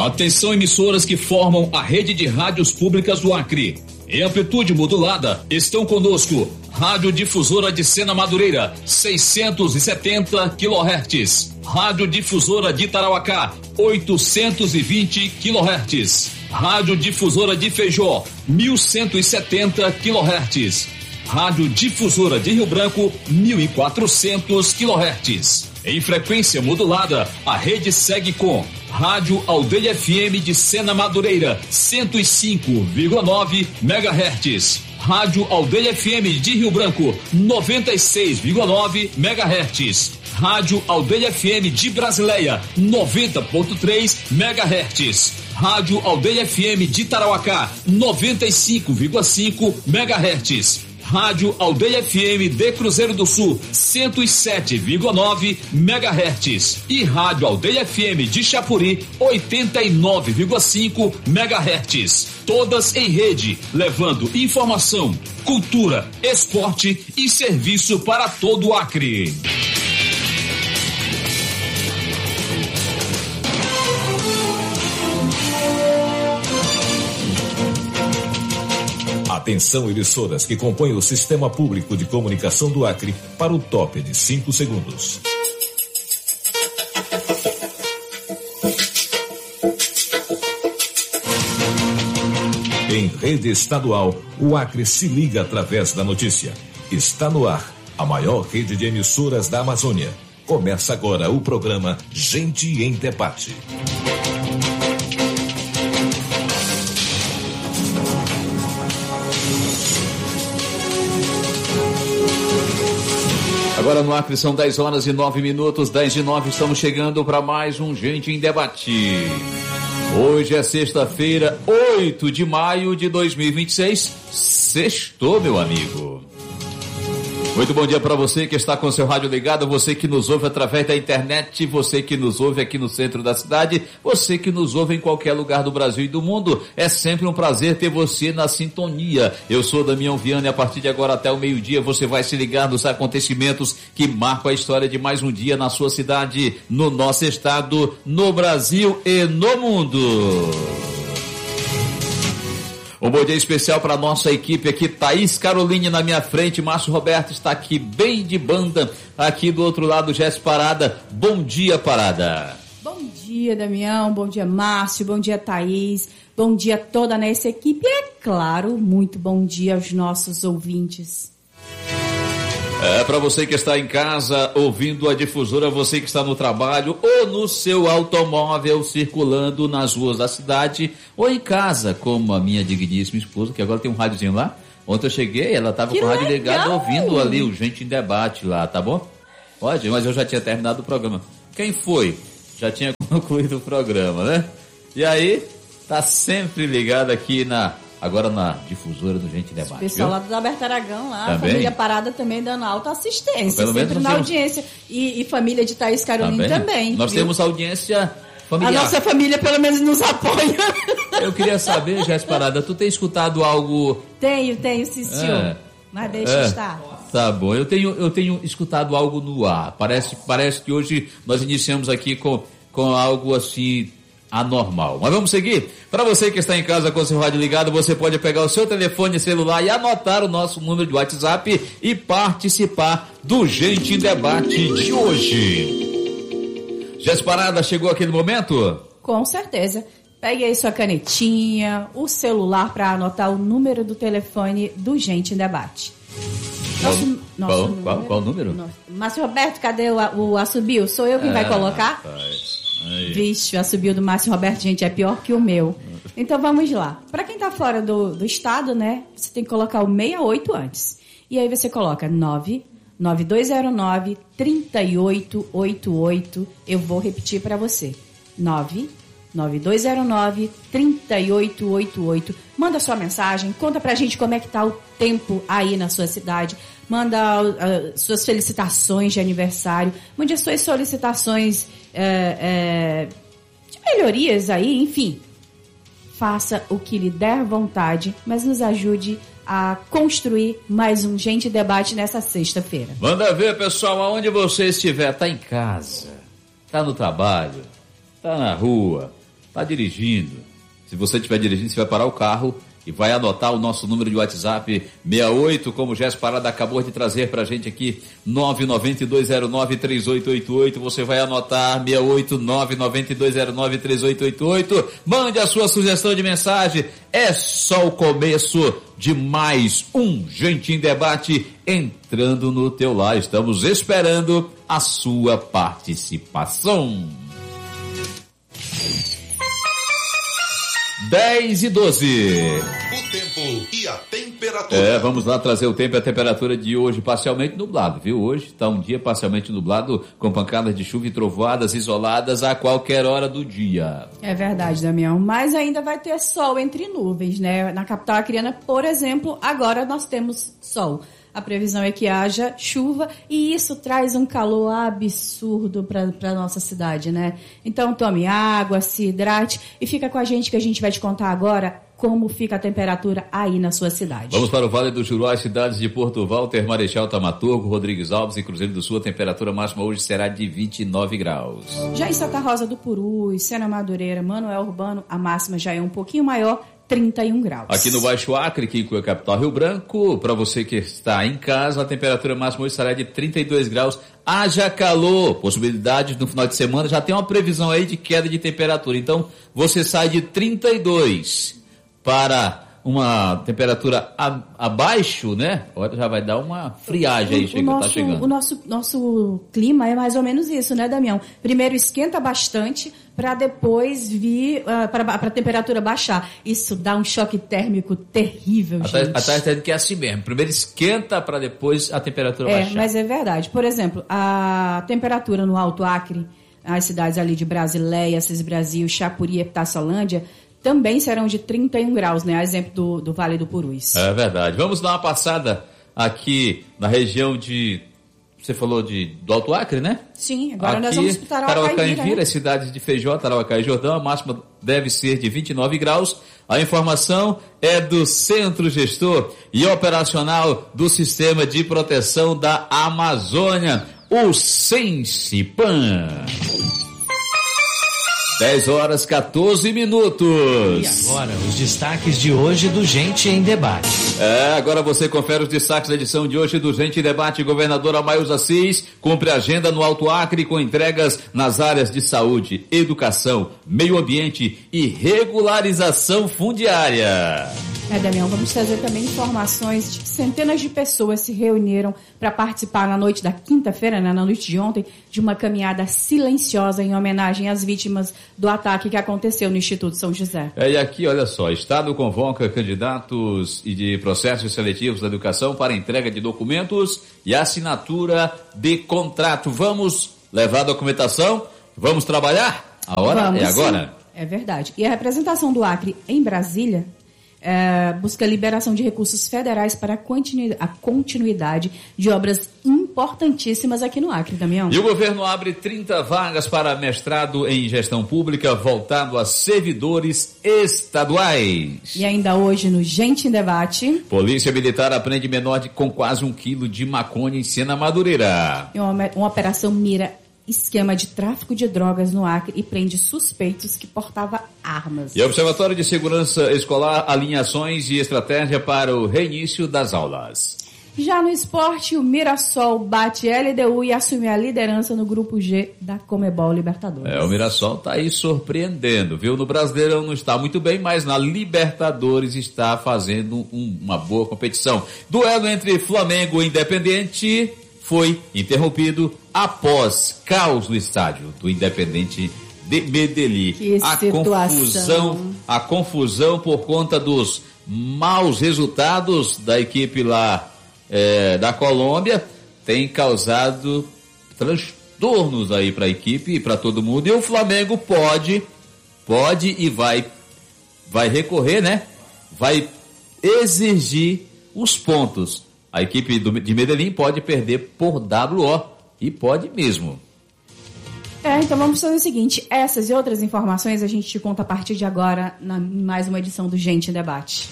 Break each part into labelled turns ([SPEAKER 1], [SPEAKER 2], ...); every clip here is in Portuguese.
[SPEAKER 1] Atenção, emissoras que formam a rede de rádios públicas do Acre. Em amplitude modulada, estão conosco Rádio Difusora de Sena Madureira, 670 kHz. Rádio Difusora de Tarauacá, 820 kHz. Rádio Difusora de Feijó, 1170 kHz. Rádio Difusora de Rio Branco, 1400 kHz. Em frequência modulada, a rede segue com Rádio Aldeia FM de Sena Madureira, 105,9 MHz. Rádio Aldeia FM de Rio Branco, 96,9 MHz. Rádio Aldeia FM de Brasileia, 90,3 MHz. Rádio Aldeia FM de Tarauacá, 95,5 MHz. Rádio Aldeia FM de Cruzeiro do Sul, 107,9 MHz. E Rádio Aldeia FM de Chapuri, 89,5 MHz. Todas em rede, levando informação, cultura, esporte e serviço para todo o Acre.
[SPEAKER 2] Atenção, emissoras que compõem o Sistema Público de Comunicação do Acre para o top de 5 segundos. Em rede estadual, o Acre se liga através da notícia. Está no ar a maior rede de emissoras da Amazônia. Começa agora o programa Gente em Debate.
[SPEAKER 3] Agora no Acre são 10 horas e 9 minutos, 10 e 9, estamos chegando para mais um Gente em Debate. Hoje é sexta-feira, 8 de maio de 2026, sextou, meu amigo. Muito bom dia para você que está com seu rádio ligado, você que nos ouve através da internet, você que nos ouve aqui no centro da cidade, você que nos ouve em qualquer lugar do Brasil e do mundo. É sempre um prazer ter você na sintonia. Eu sou Damião Viana e a partir de agora até o meio-dia você vai se ligar nos acontecimentos que marcam a história de mais um dia na sua cidade, no nosso estado, no Brasil e no mundo. Um bom dia especial para nossa equipe aqui, Thaís Caroline na minha frente, Márcio Roberto está aqui bem de banda, aqui do outro lado, Jéssica Parada. Bom dia, Parada.
[SPEAKER 4] Bom dia, Damião, bom dia, Márcio, bom dia, Thaís, bom dia a toda nessa equipe e, é claro, muito bom dia aos nossos ouvintes.
[SPEAKER 3] Para você que está em casa ouvindo a difusora, você que está no trabalho ou no seu automóvel circulando nas ruas da cidade ou em casa, como a minha digníssima esposa, que agora tem um rádiozinho lá. Ontem eu cheguei, ela estava com o rádio ligado ouvindo ali o Gente em Debate lá, tá bom? Pode, mas eu já tinha terminado o programa. Quem foi? Já tinha concluído o programa, né? E aí, tá sempre ligado aqui agora na difusora do Gente em Debate. O
[SPEAKER 4] pessoal lá do Alberto Aragão, lá,
[SPEAKER 3] também?
[SPEAKER 4] A família Parada também dando alta assistência,
[SPEAKER 3] Pelo
[SPEAKER 4] sempre
[SPEAKER 3] menos
[SPEAKER 4] na audiência. E família de Thaís Caroline também.
[SPEAKER 3] Nós temos audiência familiar.
[SPEAKER 4] A nossa família pelo menos nos apoia.
[SPEAKER 3] Eu queria saber, Jéssica Parada, tu tem escutado algo...
[SPEAKER 4] Tenho, sim, senhor. Mas deixa estar.
[SPEAKER 3] Tá bom, eu tenho escutado algo no ar. Parece que hoje nós iniciamos aqui com algo assim... anormal. Mas vamos seguir? Para você que está em casa com seu rádio ligado, você pode pegar o seu telefone celular e anotar o nosso número de WhatsApp e participar do Gente em Debate de hoje. Jéssica Parada, chegou aquele momento?
[SPEAKER 4] Com certeza. Pegue aí sua canetinha, o celular para anotar o número do telefone do Gente em Debate.
[SPEAKER 3] Qual o número?
[SPEAKER 4] Márcio Roberto, cadê o assobio? Sou eu quem vai colocar?
[SPEAKER 3] Aí.
[SPEAKER 4] Vixe, o assobio do Márcio Roberto, gente, é pior que o meu. Então vamos lá. Para quem tá fora do estado, né, você tem que colocar o 68 antes. E aí você coloca 99209-3888. Eu vou repetir para você. 99209-3888. Manda sua mensagem, conta pra gente como é que tá o tempo aí na sua cidade. Manda suas felicitações de aniversário. Mande as suas solicitações de melhorias aí, enfim. Faça o que lhe der vontade, mas nos ajude a construir mais um Gente Debate nessa sexta-feira.
[SPEAKER 3] Manda ver, pessoal, aonde você estiver. Tá em casa, tá no trabalho, tá na rua, está dirigindo. Se você estiver dirigindo, você vai parar o carro e vai anotar o nosso número de WhatsApp 68, como o Jéssica Parada acabou de trazer pra gente aqui, 992093888. Você vai anotar 68 992093888. Mande a sua sugestão de mensagem. É só o começo de mais um Gente em Debate entrando no teu lar. Estamos esperando a sua participação. 10:12.
[SPEAKER 2] O tempo e a temperatura.
[SPEAKER 3] Vamos lá trazer o tempo e a temperatura de hoje, parcialmente nublado, viu? Hoje está um dia parcialmente nublado, com pancadas de chuva e trovoadas isoladas a qualquer hora do dia.
[SPEAKER 4] É verdade, Damião, mas ainda vai ter sol entre nuvens, né? Na capital acreana, por exemplo, agora nós temos sol. A previsão é que haja chuva e isso traz um calor absurdo para a nossa cidade, né? Então tome água, se hidrate e fica com a gente que a gente vai te contar agora como fica a temperatura aí na sua cidade.
[SPEAKER 3] Vamos para o Vale do Juruá, as cidades de Porto Walter, Marechal Tamaturgo, Rodrigues Alves e Cruzeiro do Sul. A temperatura máxima hoje será de 29 graus.
[SPEAKER 4] Já em Santa Rosa do Purus, Sena Madureira, Manoel Urbano, a máxima já é um pouquinho maior, 31 graus.
[SPEAKER 3] Aqui no Baixo Acre, que é a capital Rio Branco, para você que está em casa, a temperatura máxima hoje será de 32 graus. Haja calor, possibilidades no final de semana, já tem uma previsão aí de queda de temperatura. Então, você sai de 32 para uma temperatura abaixo, né? Olha, já vai dar uma friagem aí, tá chegando.
[SPEAKER 4] O nosso clima é mais ou menos isso, né, Damião? Primeiro esquenta bastante para depois vir para a temperatura baixar. Isso dá um choque térmico terrível, gente.
[SPEAKER 3] A Thaís que é assim mesmo. Primeiro esquenta para depois a temperatura baixar.
[SPEAKER 4] Mas é verdade. Por exemplo, a temperatura no Alto Acre, as cidades ali de Brasileia, Assis Brasil, Chapuri e Epitaçolândia, também serão de 31 graus, né? A exemplo do Vale do Purus.
[SPEAKER 3] É verdade. Vamos dar uma passada aqui na região de... Você falou do Alto Acre, né?
[SPEAKER 4] Sim, agora
[SPEAKER 3] aqui,
[SPEAKER 4] nós vamos para
[SPEAKER 3] Tarauacá-Envira,
[SPEAKER 4] né?
[SPEAKER 3] as cidades de Feijó, Tarauacá e Jordão, a máxima deve ser de 29 graus. A informação é do Centro Gestor e Operacional do Sistema de Proteção da Amazônia, o Sensipan. 10h14.
[SPEAKER 5] E agora, os destaques de hoje do Gente em Debate.
[SPEAKER 3] Agora você confere os destaques da edição de hoje do Gente em Debate. Governadora Amailza Assis cumpre agenda no Alto Acre com entregas nas áreas de saúde, educação, meio ambiente e regularização fundiária.
[SPEAKER 4] Damião, vamos trazer também informações de que centenas de pessoas se reuniram para participar na noite da quinta-feira, né, na noite de ontem, de uma caminhada silenciosa em homenagem às vítimas do ataque que aconteceu no Instituto São José.
[SPEAKER 3] E aqui, olha só, Estado convoca candidatos e de processos seletivos da educação para entrega de documentos e assinatura de contrato. Vamos levar a documentação? Vamos trabalhar? A hora é agora.
[SPEAKER 4] Sim, é verdade. E a representação do Acre em Brasília busca liberação de recursos federais para a continuidade de obras importantíssimas aqui no Acre, Damião.
[SPEAKER 3] E o governo abre 30 vagas para mestrado em gestão pública voltado a servidores estaduais.
[SPEAKER 4] E ainda hoje no Gente em Debate,
[SPEAKER 3] Polícia Militar apreende menor com quase 1 quilo de maconha em Sena Madureira.
[SPEAKER 4] E uma operação mira esquema de tráfico de drogas no Acre e prende suspeitos que portavam armas.
[SPEAKER 3] E o Observatório de Segurança Escolar alinha ações e estratégia para o reinício das aulas.
[SPEAKER 4] Já no esporte, o Mirassol bate LDU e assume a liderança no grupo G da Comebol Libertadores.
[SPEAKER 3] O Mirassol está aí surpreendendo, viu? No Brasileirão não está muito bem, mas na Libertadores está fazendo uma boa competição. Duelo entre Flamengo e Independente foi interrompido após caos no estádio do Independente de Medellín. A confusão por conta dos maus resultados da equipe lá da Colômbia tem causado transtornos aí para a equipe e para todo mundo. E o Flamengo pode e vai recorrer, né? Vai exigir os pontos. A equipe de Medellín pode perder por WO e pode mesmo.
[SPEAKER 4] Então vamos fazer o seguinte, essas e outras informações a gente te conta a partir de agora em mais uma edição do Gente em Debate.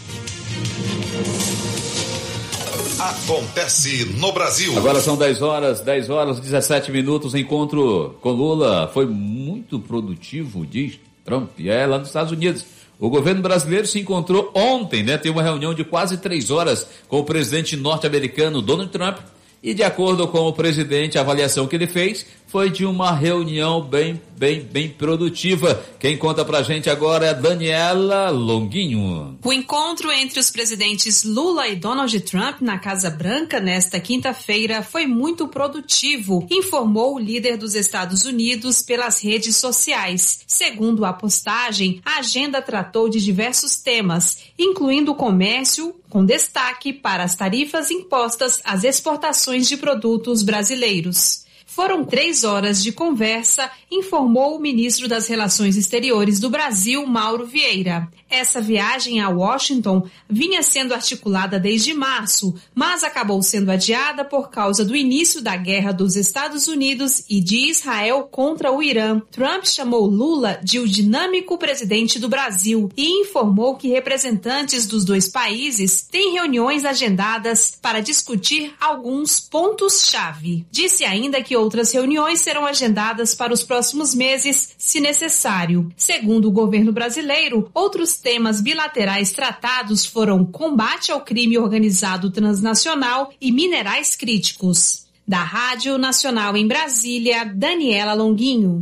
[SPEAKER 2] Acontece no Brasil.
[SPEAKER 3] Agora são 10h17. Encontro com Lula foi muito produtivo, diz Trump, lá nos Estados Unidos. O governo brasileiro se encontrou ontem, Teve uma reunião de quase 3 horas com o presidente norte-americano Donald Trump. E de acordo com o presidente, a avaliação que ele fez foi de uma reunião bem produtiva. Quem conta pra gente agora é a Daniela Longuinho.
[SPEAKER 6] O encontro entre os presidentes Lula e Donald Trump na Casa Branca nesta quinta-feira foi muito produtivo, informou o líder dos Estados Unidos pelas redes sociais. Segundo a postagem, a agenda tratou de diversos temas, incluindo o comércio, com destaque para as tarifas impostas às exportações de produtos brasileiros. Foram 3 horas de conversa, informou o ministro das Relações Exteriores do Brasil, Mauro Vieira. Essa viagem a Washington vinha sendo articulada desde março, mas acabou sendo adiada por causa do início da guerra dos Estados Unidos e de Israel contra o Irã. Trump chamou Lula de o dinâmico presidente do Brasil e informou que representantes dos 2 países têm reuniões agendadas para discutir alguns pontos-chave. Disse ainda que outras reuniões serão agendadas para os próximos meses, se necessário. Segundo o governo brasileiro, outros temas bilaterais tratados foram combate ao crime organizado transnacional e minerais críticos. Da Rádio Nacional em Brasília, Daniela Longuinho.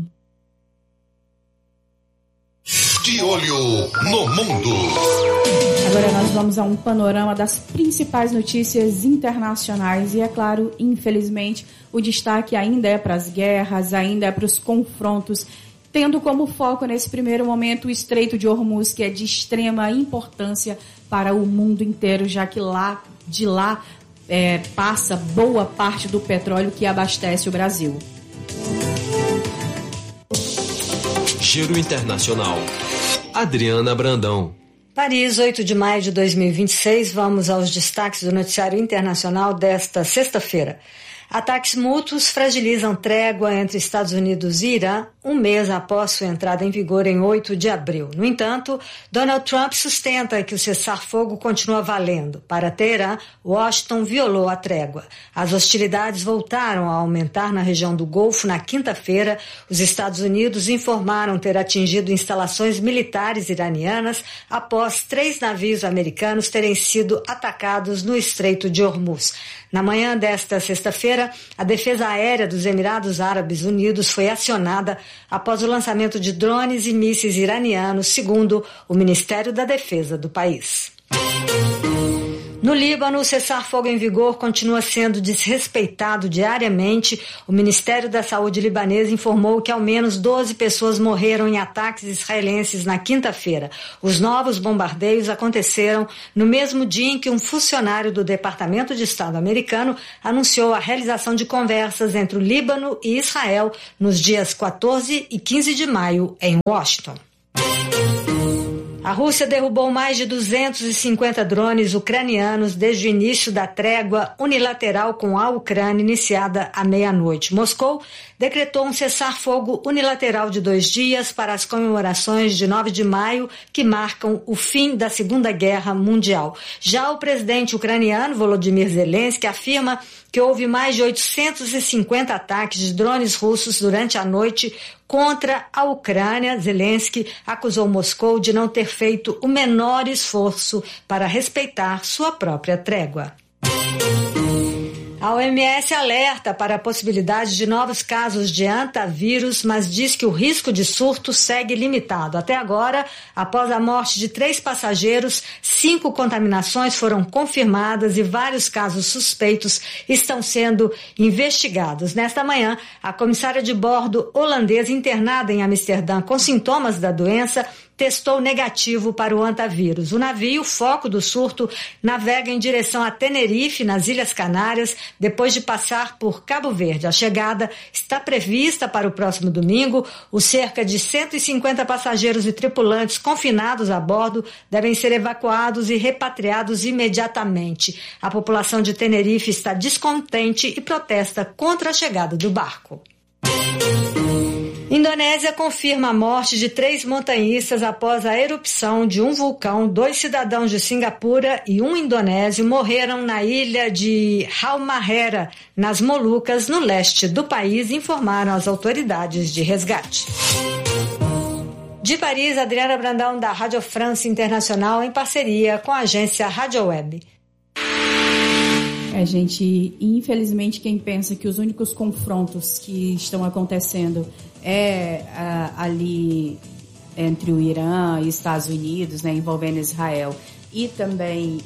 [SPEAKER 2] De olho no mundo.
[SPEAKER 4] Agora nós vamos a um panorama das principais notícias internacionais e, é claro, infelizmente, o destaque ainda é para as guerras, ainda é para os confrontos, tendo como foco nesse primeiro momento o Estreito de Hormuz, que é de extrema importância para o mundo inteiro, já que de lá passa boa parte do petróleo que abastece o Brasil.
[SPEAKER 7] Giro Internacional. Adriana Brandão.
[SPEAKER 8] Paris, 8 de maio de 2026, vamos aos destaques do noticiário internacional desta sexta-feira. Ataques mútuos fragilizam trégua entre Estados Unidos e Irã, um mês após sua entrada em vigor em 8 de abril. No entanto, Donald Trump sustenta que o cessar-fogo continua valendo. Para Teherã, Washington violou a trégua. As hostilidades voltaram a aumentar na região do Golfo na quinta-feira. Os Estados Unidos informaram ter atingido instalações militares iranianas após 3 navios americanos terem sido atacados no Estreito de Hormuz. Na manhã desta sexta-feira, a defesa aérea dos Emirados Árabes Unidos foi acionada após o lançamento de drones e mísseis iranianos, segundo o Ministério da Defesa do país. No Líbano, o cessar-fogo em vigor continua sendo desrespeitado diariamente. O Ministério da Saúde libanês informou que ao menos 12 pessoas morreram em ataques israelenses na quinta-feira. Os novos bombardeios aconteceram no mesmo dia em que um funcionário do Departamento de Estado americano anunciou a realização de conversas entre o Líbano e Israel nos dias 14 e 15 de maio em Washington. A Rússia derrubou mais de 250 drones ucranianos desde o início da trégua unilateral com a Ucrânia iniciada à meia-noite. Moscou decretou um cessar-fogo unilateral de 2 dias para as comemorações de 9 de maio, que marcam o fim da Segunda Guerra Mundial. Já o presidente ucraniano, Volodymyr Zelensky, afirma que houve mais de 850 ataques de drones russos durante a noite contra a Ucrânia. Zelensky acusou Moscou de não ter feito o menor esforço para respeitar sua própria trégua. A OMS alerta para a possibilidade de novos casos de hantavírus, mas diz que o risco de surto segue limitado. Até agora, após a morte de 3 passageiros, 5 contaminações foram confirmadas e vários casos suspeitos estão sendo investigados. Nesta manhã, a comissária de bordo holandesa internada em Amsterdã com sintomas da doença testou negativo para o hantavírus. O navio, foco do surto, navega em direção a Tenerife, nas Ilhas Canárias, depois de passar por Cabo Verde. A chegada está prevista para o próximo domingo. Os cerca de 150 passageiros e tripulantes confinados a bordo devem ser evacuados e repatriados imediatamente. A população de Tenerife está descontente e protesta contra a chegada do barco. Indonésia confirma a morte de 3 montanhistas após a erupção de um vulcão. 2 cidadãos de Singapura e um indonésio morreram na ilha de Halmahera, nas Molucas, no leste do país, informaram as autoridades de resgate. De Paris, Adriana Brandão, da Rádio France Internacional, em parceria com a agência Rádio Web.
[SPEAKER 4] Gente, infelizmente, quem pensa que os únicos confrontos que estão acontecendo ali entre o Irã e Estados Unidos, né, envolvendo Israel, e também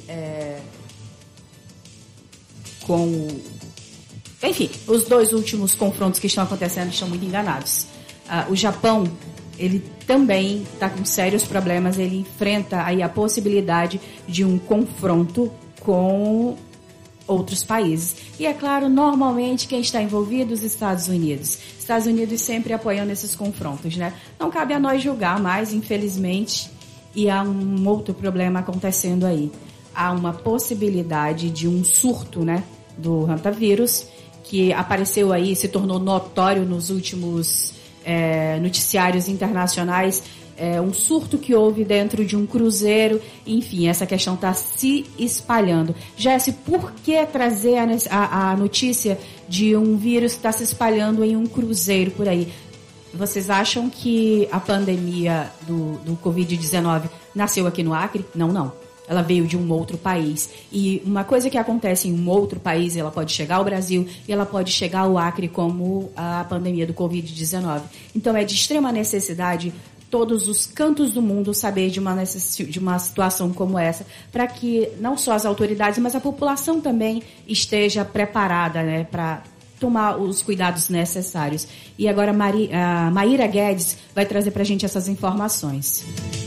[SPEAKER 4] enfim, os dois últimos confrontos que estão acontecendo estão muito enganados. O Japão, ele também está com sérios problemas, ele enfrenta aí a possibilidade de um confronto com outros países. E é claro, normalmente quem está envolvido? Os Estados Unidos. Estados Unidos sempre apoiando esses confrontos, né? Não cabe a nós julgar mais, infelizmente, e há um outro problema acontecendo aí. Há uma possibilidade de um surto, né, do hantavírus, que apareceu aí, se tornou notório nos últimos noticiários internacionais, um surto que houve dentro de um cruzeiro. Enfim, essa questão está se espalhando. Jesse, por que trazer a notícia de um vírus que está se espalhando em um cruzeiro por aí? Vocês acham que a pandemia do Covid-19 nasceu aqui no Acre? Não. Ela veio de um outro país. E uma coisa que acontece em um outro país, ela pode chegar ao Brasil e ela pode chegar ao Acre, como a pandemia do Covid-19. Então é de extrema necessidade todos os cantos do mundo saber de uma situação como essa, para que não só as autoridades, mas a população também esteja preparada, né, para tomar os cuidados necessários. E agora a Maíra Guedes vai trazer para a gente essas informações.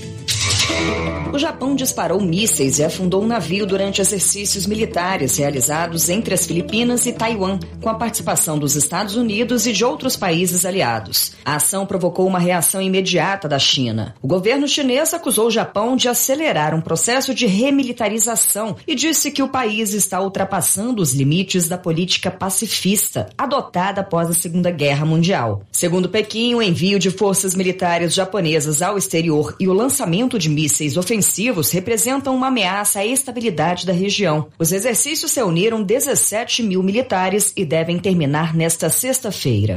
[SPEAKER 9] O Japão disparou mísseis e afundou um navio durante exercícios militares realizados entre as Filipinas e Taiwan, com a participação dos Estados Unidos e de outros países aliados. A ação provocou uma reação imediata da China. O governo chinês acusou o Japão de acelerar um processo de remilitarização e disse que o país está ultrapassando os limites da política pacifista adotada após a Segunda Guerra Mundial. Segundo Pequim, o envio de forças militares japonesas ao exterior e o lançamento de mísseis ofensivos representam uma ameaça à estabilidade da região. Os exercícios reuniram 17 mil militares e devem terminar nesta sexta-feira.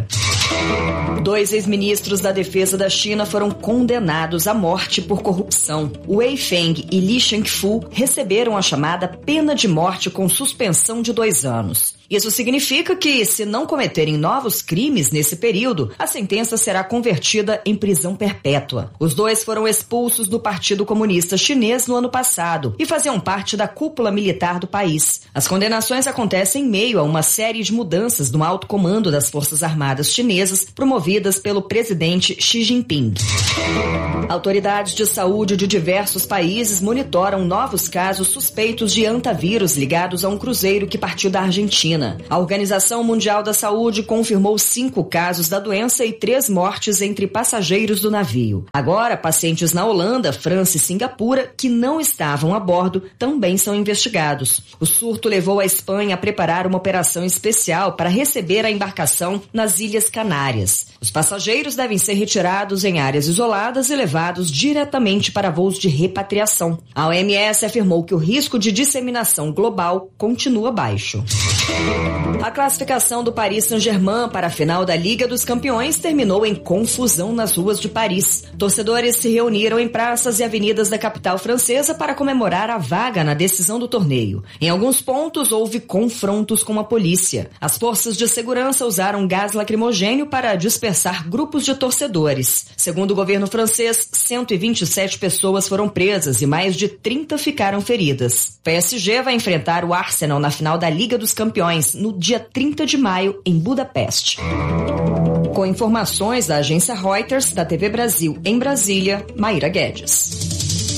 [SPEAKER 9] 2 ex-ministros da defesa da China foram condenados à morte por corrupção. Wei Feng e Li Shangfu receberam a chamada pena de morte com suspensão de 2 anos. Isso significa que, se não cometerem novos crimes nesse período, a sentença será convertida em prisão perpétua. Os 2 foram expulsos do Partido Comunista Chinês no ano passado e faziam parte da cúpula militar do país. As condenações acontecem em meio a uma série de mudanças no alto comando das Forças Armadas chinesas promovidas pelo presidente Xi Jinping. Autoridades de saúde de diversos países monitoram novos casos suspeitos de hantavírus ligados a um cruzeiro que partiu da Argentina. A Organização Mundial da Saúde confirmou 5 casos da doença e 3 mortes entre passageiros do navio. Agora, pacientes na Holanda, França e Singapura, que não estavam a bordo, também são investigados. O surto levou a Espanha a preparar uma operação especial para receber a embarcação nas Ilhas Canárias. Os passageiros devem ser retirados em áreas isoladas e levados diretamente para voos de repatriação. A OMS afirmou que o risco de disseminação global continua baixo. A classificação do Paris Saint-Germain para a final da Liga dos Campeões terminou em confusão nas ruas de Paris. Torcedores se reuniram em praças e avenidas da capital francesa para comemorar a vaga na decisão do torneio. Em alguns pontos houve confrontos com a polícia. As forças de segurança usaram gás lacrimogênio para dispersar grupos de torcedores. Segundo o governo francês, 127 pessoas foram presas e mais de 30 ficaram feridas. O PSG vai enfrentar o Arsenal na final da Liga dos Campeões no dia 30 de maio, em Budapeste. Com informações da agência Reuters, da TV Brasil em Brasília, Maíra Guedes.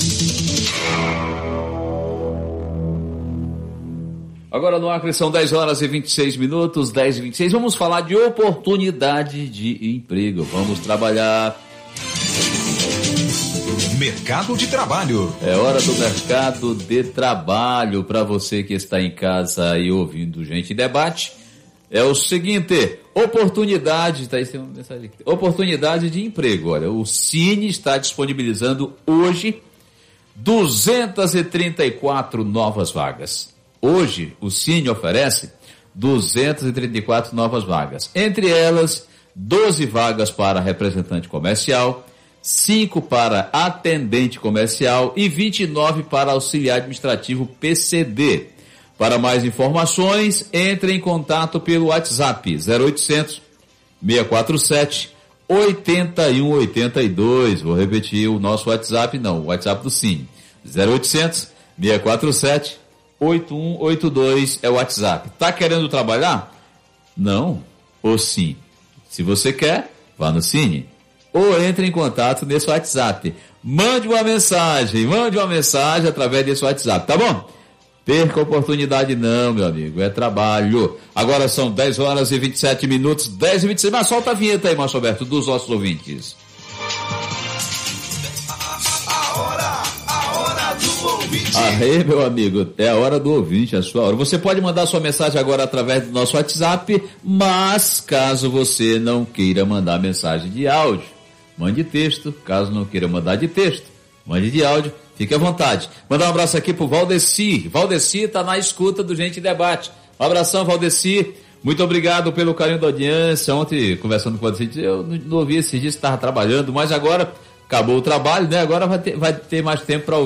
[SPEAKER 3] Agora no Acre são 10 horas e 26 minutos, 10 e 26. Vamos falar de oportunidade de emprego. Vamos trabalhar.
[SPEAKER 2] Mercado de trabalho.
[SPEAKER 3] É hora do mercado de trabalho. Para você que está em casa e ouvindo Gente em Debate, é o seguinte: oportunidade, tá aí, tem uma mensagem aqui. Oportunidade de emprego. Olha, o Cine está disponibilizando hoje 234 novas vagas. Hoje, o Cine oferece 234 novas vagas. Entre elas, 12 vagas para representante comercial, 5 para atendente comercial e 29 para auxiliar administrativo PCD. Para mais informações, entre em contato pelo WhatsApp 0800 647 8182. Vou repetir o nosso WhatsApp, não, o WhatsApp do Cine. 0800 647 8182 é o WhatsApp. Tá querendo trabalhar? Não ou sim? Se você quer, vá no Cine ou entre em contato nesse WhatsApp. Mande uma mensagem através desse WhatsApp, tá bom? Perca a oportunidade não, meu amigo, é trabalho. Agora são 10 horas e 27 minutos, 10 e 26, mas solta a vinheta aí, Márcio Alberto, dos nossos ouvintes.
[SPEAKER 2] A hora do ouvinte.
[SPEAKER 3] Aí, meu amigo, é a hora do ouvinte, a sua hora. Você pode mandar sua mensagem agora através do nosso WhatsApp, mas caso você não queira mandar mensagem de áudio, mande texto. Caso não queira mandar de texto, mande de áudio. Fique à vontade. Mandar um abraço aqui pro Valdeci. Valdeci tá na escuta do Gente em Debate. Um abração, Valdeci. Muito obrigado pelo carinho da audiência. Ontem, conversando com o Valdeci, eu não ouvi esses dias que estava trabalhando, mas agora acabou o trabalho, né? Agora vai ter mais tempo para ouvir.